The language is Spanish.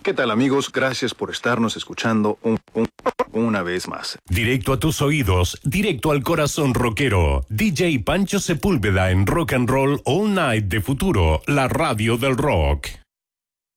¿Qué tal, amigos? Gracias por estarnos escuchando una vez más. Directo a tus oídos, directo al corazón rockero. DJ Pancho Sepúlveda en Rock and Roll All Night de Futuro, la radio del rock.